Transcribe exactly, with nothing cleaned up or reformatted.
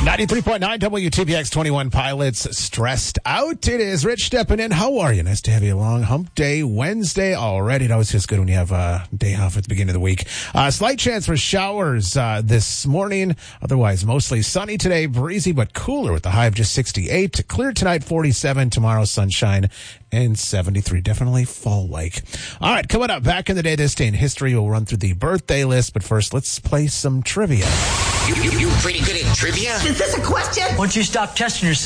ninety-three point nine W T B X twenty-one Pilots stressed out. It is Rich stepping in. How are you? Nice to have you along. Hump Day Wednesday already. It always feels good when you have a day off at the beginning of the week. Uh, slight chance for showers uh, this morning. Otherwise, mostly sunny today. Breezy but cooler with the high of just sixty-eight. Clear tonight, forty-seven. Tomorrow, sunshine and seventy-three. Definitely fall-like. All right, coming up, back in the day this day in history, we'll run through the birthday list. But first, let's play some trivia. You, you, you pretty good at trivia? Is this a question? Why don't you stop testing yourself?